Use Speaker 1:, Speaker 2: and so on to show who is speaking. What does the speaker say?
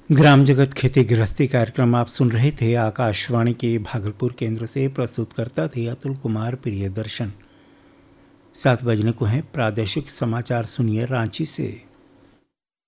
Speaker 1: ग्राम जगत खेती गृहस्थी कार्यक्रम आप सुन रहे थे। आकाशवाणी के भागलपुर केंद्र से प्रस्तुत करता थे अतुल कुमार प्रियदर्शन। 7 बजने को हैं। प्रादेशिक समाचार सुनिए रांची से।